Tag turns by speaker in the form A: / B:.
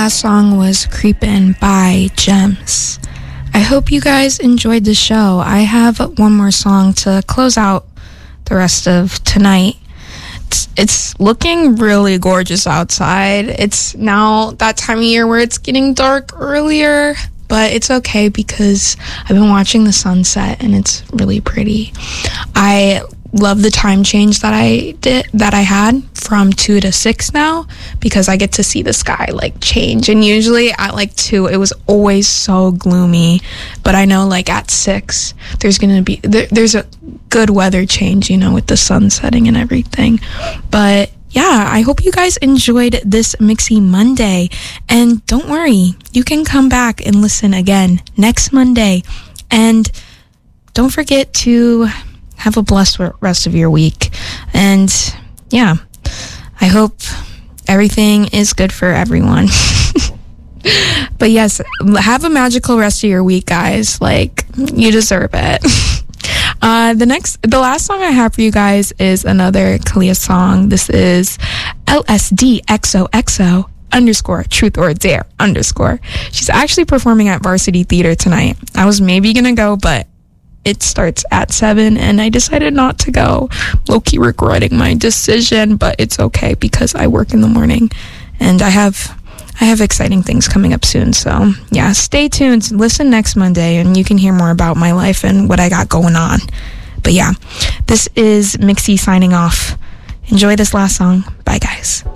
A: last song was Creepin' by Gems. I hope you guys enjoyed the show. I have one more song to close out the rest of tonight. It's looking really gorgeous outside. It's now that time of year where it's getting dark earlier, but it's okay because I've been watching the sunset and it's really pretty. I love the time change that I had from 2 to 6 now, because I get to see the sky like change. And usually at like 2 it was always so gloomy, but I know like at 6 there's gonna be there's a good weather change, you know, with the sun setting and everything. But yeah, I hope you guys enjoyed this Mixie Monday, and don't worry, you can come back and listen again next Monday. And don't forget to have a blessed rest of your week. And yeah, I hope everything is good for everyone. But yes, have a magical rest of your week, guys. Like, you deserve it. The last song I have for you guys is another Kalia song. This is LSDXOXO _ truth or dare _. She's actually performing at Varsity Theater tonight. I was maybe gonna go, but it starts at 7 and I decided not to go. Low-key regretting my decision, but it's okay because I work in the morning and I have exciting things coming up soon. So yeah, stay tuned. Listen next Monday and you can hear more about my life and what I got going on. But yeah, this is Mixie signing off. Enjoy this last song. Bye, guys.